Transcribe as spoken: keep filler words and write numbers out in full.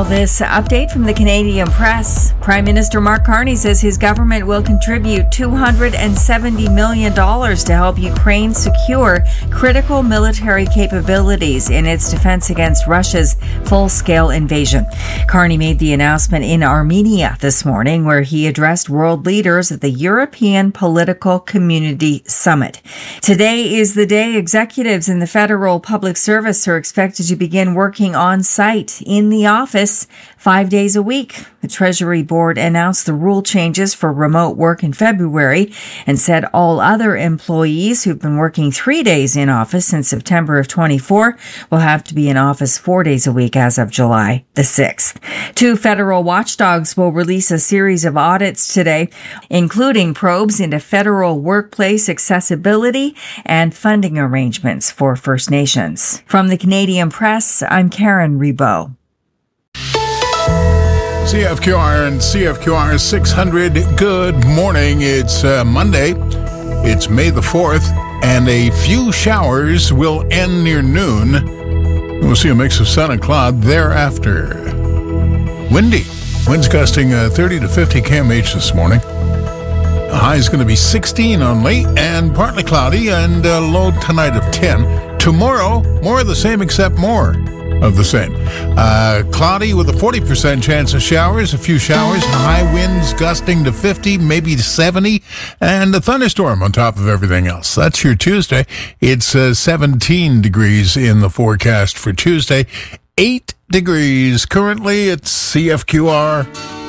this update from the Canadian Press. Prime Minister Mark Carney says his government will contribute two hundred seventy million dollars to help Ukraine secure critical military capabilities in its defense against Russia's full-scale invasion. Carney made the announcement in Armenia this morning, where he addressed world leaders at the European Political Community Summit. Today is the day executives in the federal public service are expected to begin working on site in the office five days a week. The Treasury Board announced the rule changes for remote work in February and said all other employees who've been working three days in office since September of twenty-four will have to be in office four days a week as of July the sixth. Two federal watchdogs will release a series of audits today, including probes into federal workplace accessibility and funding arrangements for First Nations. From the Canadian Press, I'm Karen Rebo. C F Q R and C F Q R six hundred. Good morning. It's uh, Monday. It's May the fourth, and a few showers will end near noon. We'll see a mix of sun and cloud thereafter. Windy. Winds gusting uh, thirty to fifty kilometers this morning. The high is going to be sixteen on late and partly cloudy, and a low tonight of ten. Tomorrow, more of the same except more of the same. Uh, cloudy with a forty percent chance of showers, a few showers, high winds gusting to fifty, maybe to seventy, and a thunderstorm on top of everything else. That's your Tuesday. It's uh, seventeen degrees in the forecast for Tuesday, eight degrees currently at C F Q R.